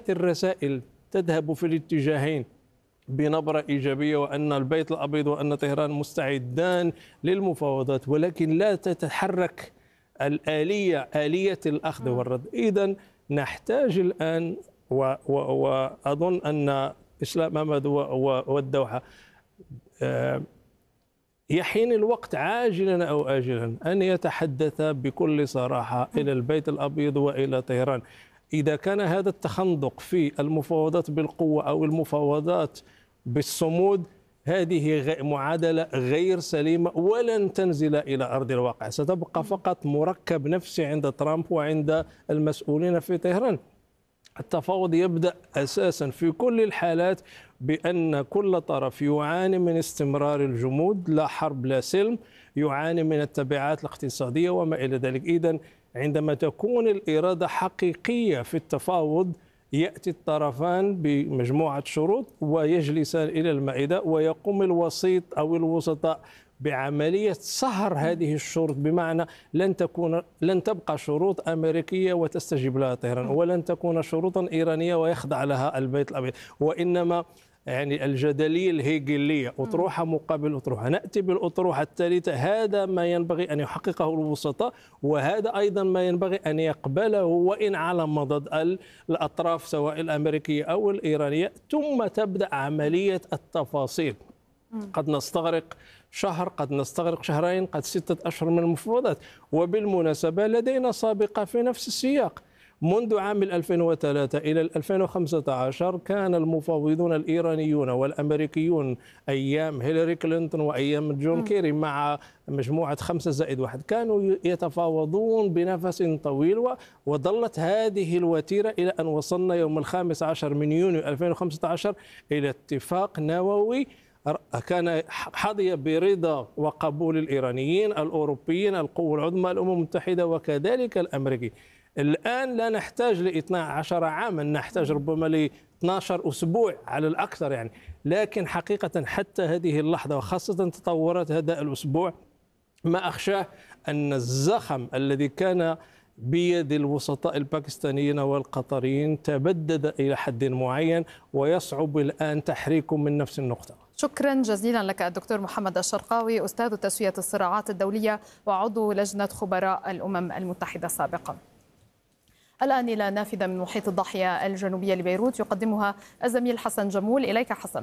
أصبحت الرسائل تذهب في الاتجاهين بنبرة إيجابية، وأن البيت الأبيض وأن طهران مستعدان للمفاوضات، ولكن لا تتحرك آلية الأخذ والرد. إذن نحتاج الآن، وأظن أن إسلام أحمد والدوحة يحين الوقت عاجلا أو آجلا أن يتحدث بكل صراحة إلى البيت الأبيض وإلى طهران. إذا كان هذا التخندق في المفاوضات بالقوة أو المفاوضات بالصمود، هذه معادلة غير سليمة ولن تنزل إلى أرض الواقع، ستبقى فقط مركب نفسي عند ترامب وعند المسؤولين في طهران. التفاوض يبدأ أساسا في كل الحالات بأن كل طرف يعاني من استمرار الجمود، لا حرب لا سلم، يعاني من التبعات الاقتصادية وما إلى ذلك. إذن عندما تكون الإرادة حقيقية في التفاوض، يأتي الطرفان بمجموعة شروط ويجلسان إلى المائدة، ويقوم الوسيط أو الوسطاء بعملية صهر هذه الشروط، بمعنى لن تبقى شروط أمريكية وتستجيب لها طهران، ولن تكون شروطا إيرانية ويخضع لها البيت الأبيض، وإنما يعني الجدلية الهيجلية، أطروحة مقابل أطروحة. نأتي بالأطروحة الثالثة، هذا ما ينبغي أن يحققه الوسطاء، وهذا أيضا ما ينبغي أن يقبله وإن على مضض الأطراف سواء الأمريكية أو الإيرانية، ثم تبدأ عملية التفاصيل. قد نستغرق شهر، قد نستغرق شهرين، قد 6 أشهر من المفاوضات. وبالمناسبة لدينا سابقة في نفس السياق. منذ عام 2003 إلى 2015 كان المفاوضون الإيرانيون والأمريكيون أيام هيلاري كلينتون وأيام جون كيري مع مجموعة 5+1 كانوا يتفاوضون بنفس طويل، وظلت هذه الوتيرة إلى أن وصلنا يوم 15 من يونيو 2015 إلى اتفاق نووي كان حظي برضا وقبول الإيرانيين، الأوروبيين، القوى العظمى، الأمم المتحدة وكذلك الأمريكي. الآن لا نحتاج ل 12 عاما، نحتاج ربما ل 12 أسبوع على الأكثر يعني. لكن حقيقة حتى هذه اللحظة، وخاصة تطورات هذا الأسبوع، ما أخشاه أن الزخم الذي كان بيد الوسطاء الباكستانيين والقطريين تبدد إلى حد معين، ويصعب الآن تحريكه من نفس النقطة. شكرا جزيلا لك الدكتور محمد الشرقاوي، أستاذ تسوية الصراعات الدولية وعضو لجنة خبراء الأمم المتحدة سابقا. الآن إلى نافذة من محيط الضاحية الجنوبية لبيروت يقدمها الزميل حسن جمول. إليك حسن.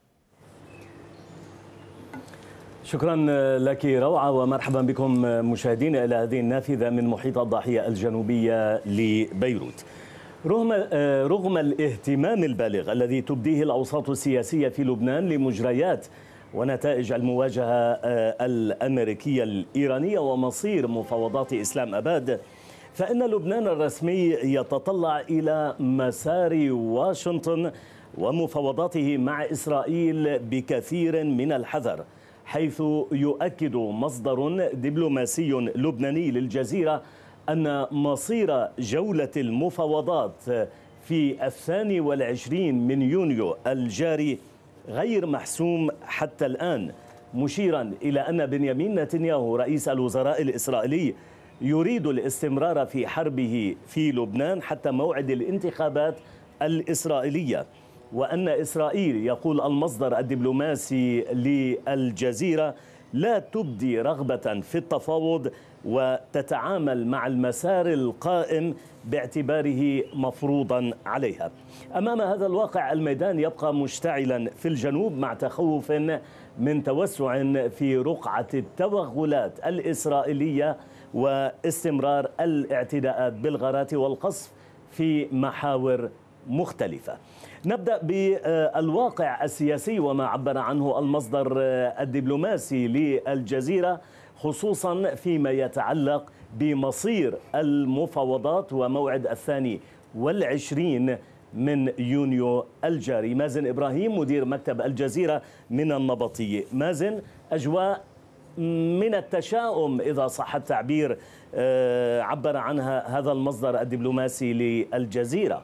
شكرا لك روعة، ومرحبا بكم مشاهدينا إلى هذه النافذة من محيط الضاحية الجنوبية لبيروت. رغم الاهتمام البالغ الذي تبديه الأوساط السياسية في لبنان لمجريات ونتائج المواجهة الأمريكية الإيرانية ومصير مفاوضات إسلام أباد، فإن لبنان الرسمي يتطلع إلى مسار واشنطن ومفاوضاته مع إسرائيل بكثير من الحذر، حيث يؤكد مصدر دبلوماسي لبناني للجزيرة أن مصير جولة المفاوضات في 22 من يونيو الجاري غير محسوم حتى الآن، مشيرا إلى أن بنيامين نتنياهو رئيس الوزراء الإسرائيلي يريد الاستمرار في حربه في لبنان حتى موعد الانتخابات الإسرائيلية، وأن إسرائيل، يقول المصدر الدبلوماسي للجزيرة، لا تبدي رغبة في التفاوض وتتعامل مع المسار القائم باعتباره مفروضا عليها. أمام هذا الواقع الميدان يبقى مشتعلا في الجنوب، مع تخوف من توسع في رقعة التوغلات الإسرائيلية واستمرار الاعتداءات بالغارات والقصف في محاور مختلفة. نبدأ بالواقع السياسي وما عبر عنه المصدر الدبلوماسي للجزيرة، خصوصا فيما يتعلق بمصير المفاوضات وموعد 22 من يونيو الجاري. مازن إبراهيم مدير مكتب الجزيرة من النبطية. مازن، أجواء من التشاؤم إذا صح التعبير عبر عنها هذا المصدر الدبلوماسي للجزيرة.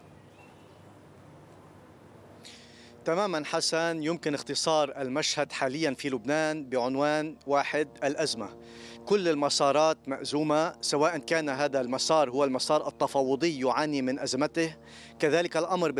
تماما حسن، يمكن اختصار المشهد حاليا في لبنان بعنوان واحد: الأزمة. كل المسارات مأزومة، سواء كان هذا المسار هو المسار التفاوضي يعاني من أزمته، كذلك الأمر